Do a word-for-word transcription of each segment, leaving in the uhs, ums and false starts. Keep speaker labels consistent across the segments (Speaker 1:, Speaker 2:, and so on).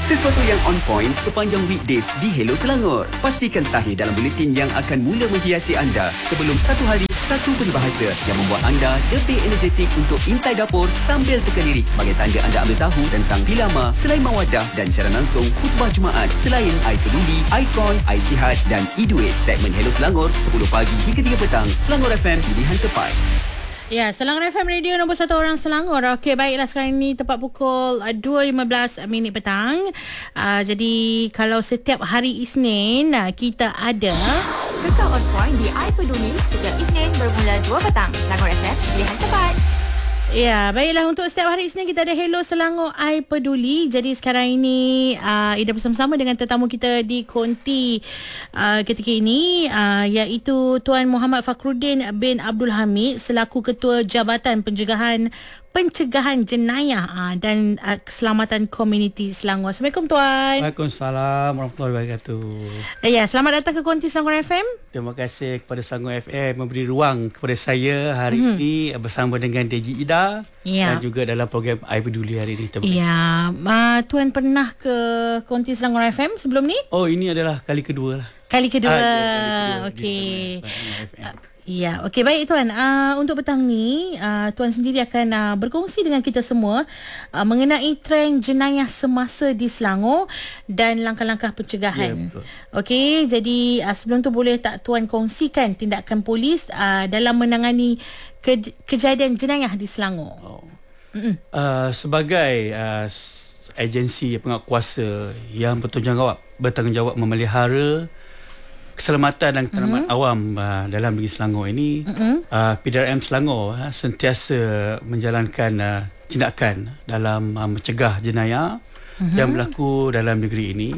Speaker 1: Sesuatu yang on point sepanjang weekdays di Hello Selangor. Pastikan sahih dalam buletin yang akan mula menghiasi anda sebelum satu hari, satu peribahasa yang membuat anda lebih energetik untuk intai dapur sambil teka lirik sebagai tanda anda ambil tahu tentang Pilama, Selain Mawadah dan siaran langsung khutbah Jumaat selain I Peduli, Ikon, I Sihat dan E-Duit. Segmen Hello Selangor sepuluh pagi hingga tiga petang. Selangor F M, pilihan tepat.
Speaker 2: Ya, Selangor F M Radio nombor satu orang Selangor. Okey, baiklah, sekarang ini tepat pukul uh, dua lima belas minit petang. Uh, jadi kalau setiap hari Isnin uh, kita ada
Speaker 3: Kekal on point di I Peduli setiap Isnin bermula dua petang. Selangor F M, pilihan tepat.
Speaker 2: Ya, baiklah, untuk setiap hari Isnin kita ada Hello Selangor I Peduli. Jadi sekarang ini uh, Ida bersama-sama dengan tetamu kita di konti uh, ketika ini uh, iaitu Tuan Muhammad Fakhruddin bin Abdul Hamid selaku Ketua Jabatan Pencegahan Pencegahan Jenayah uh, dan uh, Keselamatan Komuniti Selangor. Assalamualaikum Tuan.
Speaker 4: Waalaikumsalam warahmatullahi wabarakatuh.
Speaker 2: Ya, selamat datang ke konti Selangor F M.
Speaker 4: Terima kasih kepada Selangor F M memberi ruang kepada saya hari mm-hmm. ini bersama dengan Deji Ida ya. Dan juga dalam program I Peduli hari ini. Terima
Speaker 2: ya, uh, Tuan pernah ke konti Selangor F M sebelum ni?
Speaker 4: Oh, ini adalah kali kedua lah.
Speaker 2: Kali kedua.
Speaker 4: Ah,
Speaker 2: Okey. Ya, okey, baik Tuan. Uh, untuk petang ni, uh, Tuan sendiri akan uh, berkongsi dengan kita semua uh, mengenai trend jenayah semasa di Selangor dan langkah-langkah pencegahan. Ya, betul. Okey, jadi uh, sebelum tu boleh tak Tuan kongsikan tindakan polis uh, dalam menangani ke- kejadian jenayah di Selangor?
Speaker 4: Oh. Uh, sebagai uh, agensi penguatkuasa yang bertanggungjawab bertanggungjawab memelihara keselamatan dan keselamatan mm-hmm. awam uh, dalam negeri Selangor ini, mm-hmm. uh, P D R M Selangor uh, sentiasa menjalankan uh, tindakan dalam uh, mencegah jenayah mm-hmm. yang berlaku dalam negeri ini,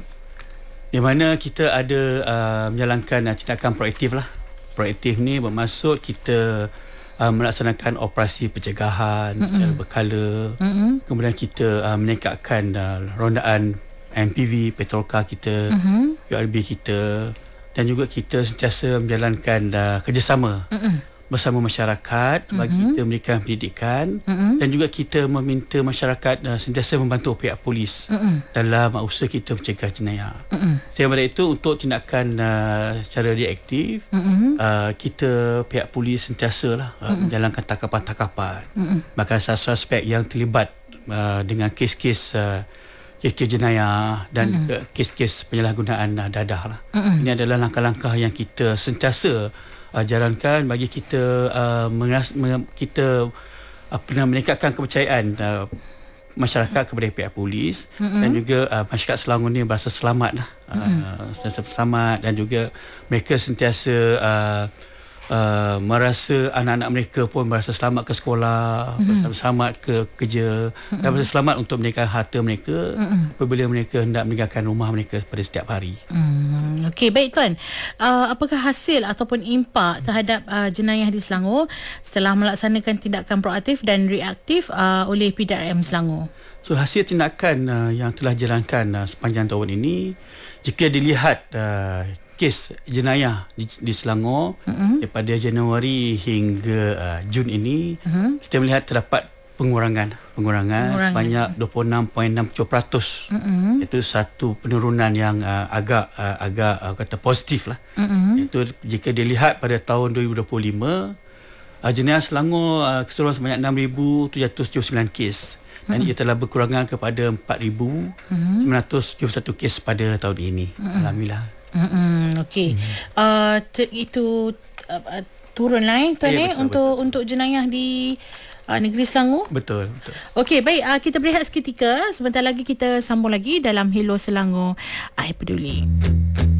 Speaker 4: di mana kita ada uh, menjalankan uh, tindakan proaktif lah. Proaktif ni bermaksud kita uh, melaksanakan operasi pencegahan mm-hmm. secara berkala, mm-hmm. kemudian kita uh, meningkatkan uh, rondaan M P V, petrol car kita, mm-hmm. U R B kita, dan juga kita sentiasa menjalankan uh, kerjasama Mm-mm. bersama masyarakat bagi Mm-mm. kita memberikan pendidikan Mm-mm. dan juga kita meminta masyarakat uh, sentiasa membantu pihak polis Mm-mm. dalam uh, usaha kita mencegah jenayah. Sehingga itu untuk tindakan uh, secara reaktif, uh, kita pihak polis sentiasa lah, uh, menjalankan tangkapan-tangkapan bahkan suspek yang terlibat uh, dengan kes-kes uh, kes-kes jenayah dan mm-hmm. juga kes-kes penyalahgunaan uh, dadah lah. Mm-hmm. Ini adalah langkah-langkah yang kita sentiasa uh, jalankan bagi kita uh, mengas- meng- kita uh, pernah meningkatkan kepercayaan uh, masyarakat kepada pihak polis mm-hmm. dan juga uh, masyarakat Selangor ni berasa selamat lah. Mm-hmm. Uh, sentiasa selamat dan juga mereka sentiasa uh, Uh, merasa anak-anak mereka pun berasa selamat ke sekolah, mm-hmm. berasa selamat ke kerja, mm-hmm. dan berasa selamat untuk meninggalkan harta mereka mm-hmm. apabila mereka hendak meninggalkan rumah mereka pada setiap hari.
Speaker 2: Mm, Okey, baik Tuan. Uh, apakah hasil ataupun impak terhadap uh, jenayah di Selangor setelah melaksanakan tindakan proaktif dan reaktif uh, oleh P D R M Selangor?
Speaker 4: So, hasil tindakan uh, yang telah dijalankan uh, sepanjang tahun ini, jika dilihat uh, kes jenayah di, di Selangor mm-hmm. daripada Januari hingga uh, Jun ini, mm-hmm. kita melihat terdapat pengurangan pengurangan, pengurangan. sebanyak dua puluh enam perpuluhan enam tujuh peratus. Mm-hmm. Itu satu penurunan yang uh, agak uh, agak uh, kata positif lah. Mm-hmm. Itu jika dilihat pada tahun dua ribu dua puluh lima, uh, jenayah Selangor uh, keseluruhan sebanyak enam ribu tujuh ratus tujuh puluh sembilan kes. Dan ia telah berkurangan kepada empat ribu sembilan ratus tujuh puluh satu kes pada tahun ini. Mm-hmm. Alhamdulillah.
Speaker 2: Mm-hmm. Okey. Hmm. Uh, te- itu uh, turun lah eh Tuan ya, eh betul, untuk betul. untuk jenayah di uh, negeri Selangor.
Speaker 4: Betul, betul.
Speaker 2: Okey, baik, uh, kita berehat seketika. Sebentar lagi kita sambung lagi dalam Hello Selangor I Peduli.